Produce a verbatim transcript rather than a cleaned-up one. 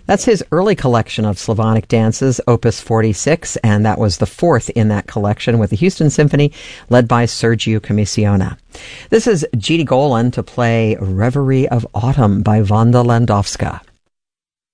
That's his early collection of Slavonic dances, Opus forty-six, and that was the fourth in that collection with the Houston Symphony, led by Sergiu Commissiona. This is Giti Golan to play Reverie of Autumn by Wanda Landowska.